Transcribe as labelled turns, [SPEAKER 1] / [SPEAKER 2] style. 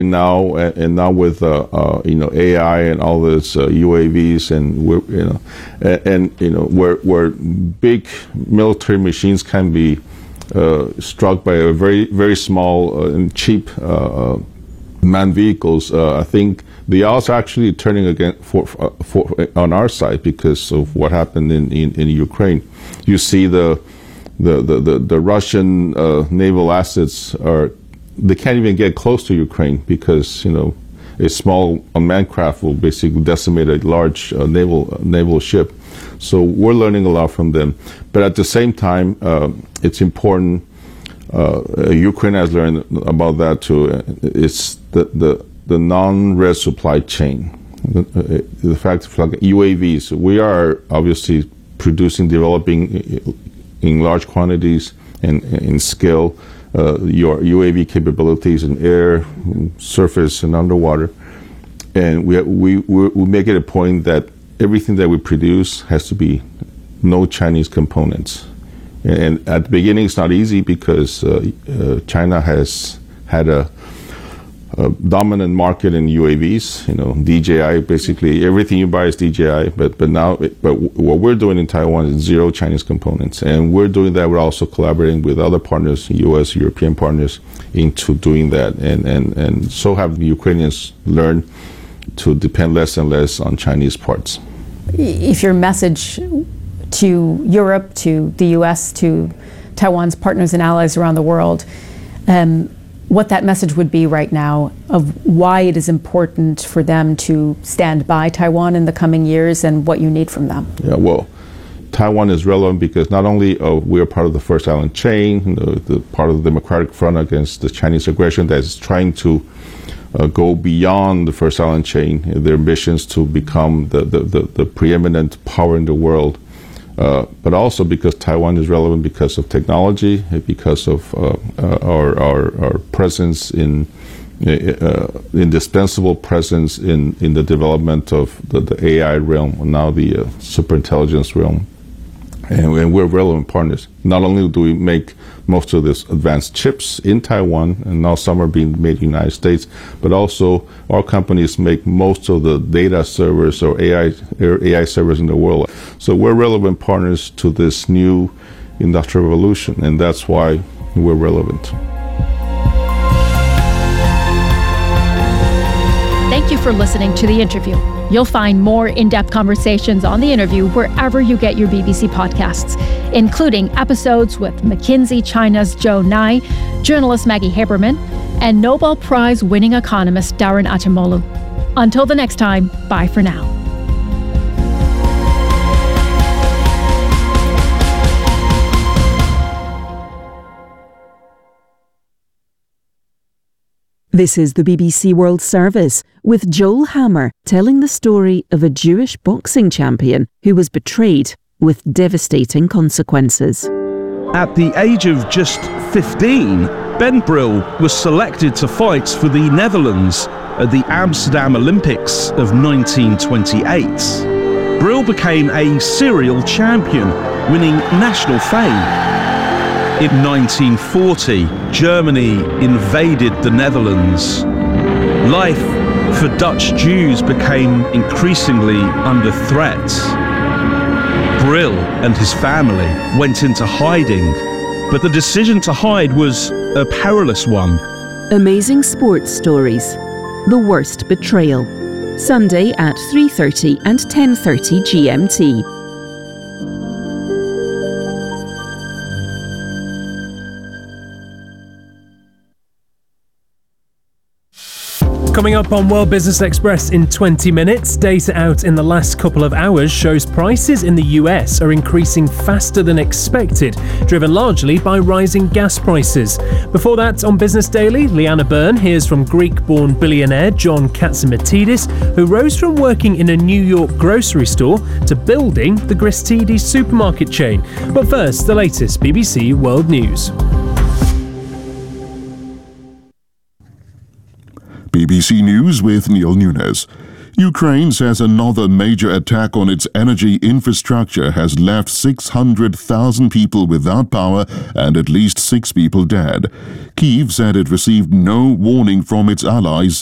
[SPEAKER 1] now with AI and all this UAVs where big military machines can be struck by a very very small and cheap manned vehicles. I think the odds are actually turning again for on our side because of what happened in Ukraine. You see the Russian naval assets they can't even get close to Ukraine because a small unmanned craft will basically decimate a large naval ship. So we're learning a lot from them, but at the same time, it's important. Ukraine has learned about that too. It's the non-res supply chain. The fact of UAVs, we are obviously developing in large quantities and in scale your UAV capabilities in air, surface, and underwater. And we make it a point that everything that we produce has to be no Chinese components. And at the beginning, it's not easy because China has had a dominant market in UAVs. DJI, basically everything you buy is DJI. But what we're doing in Taiwan is zero Chinese components, and we're doing that. We're also collaborating with other partners, U.S., European partners, into doing that. And so have the Ukrainians learned to depend less and less on Chinese parts.
[SPEAKER 2] If your message to Europe, to the U.S., to Taiwan's partners and allies around the world, what that message would be right now of why it is important for them to stand by Taiwan in the coming years and what you need from them.
[SPEAKER 1] Yeah, well, Taiwan is relevant because not only we are part of the First Island chain, the part of the Democratic Front against the Chinese aggression that is trying to go beyond the First Island chain, their ambitions to become the preeminent power in the world. But also because Taiwan is relevant because of technology, because of our presence indispensable presence in the development of the AI realm, now the superintelligence realm. And we're relevant partners. Not only do we make most of these advanced chips in Taiwan, and now some are being made in the United States, but also our companies make most of the data servers or AI servers in the world. So we're relevant partners to this new industrial revolution, and that's why we're relevant.
[SPEAKER 3] Thank you for listening to the interview. You'll find more in-depth conversations on the interview wherever you get your BBC podcasts, including episodes with McKinsey China's Joe Nye, journalist Maggie Haberman, and Nobel Prize winning economist Daron Acemoglu. Until the next time, bye for now.
[SPEAKER 4] This is the BBC World Service with Joel Hammer telling the story of a Jewish boxing champion who was betrayed with devastating consequences.
[SPEAKER 5] At the age of just 15, Ben Bril was selected to fight for the Netherlands at the Amsterdam Olympics of 1928. Bril became a serial champion, winning national fame. In 1940, Germany invaded the Netherlands. Life for Dutch Jews became increasingly under threat. Bril and his family went into hiding, but the decision to hide was a perilous one.
[SPEAKER 4] Amazing sports stories. The Worst Betrayal. Sunday at 3:30 and 10:30 GMT.
[SPEAKER 6] Coming up on World Business Express in 20 minutes, data out in the last couple of hours shows prices in the US are increasing faster than expected, driven largely by rising gas prices. Before that, on Business Daily, Liana Byrne hears from Greek-born billionaire John Katzimatidis, who rose from working in a New York grocery store to building the Gristidis supermarket chain. But first, the latest BBC World News.
[SPEAKER 7] BBC News with Neil Nunes. Ukraine says another major attack on its energy infrastructure has left 600,000 people without power and at least 6 people dead. Kyiv said it received no warning from its allies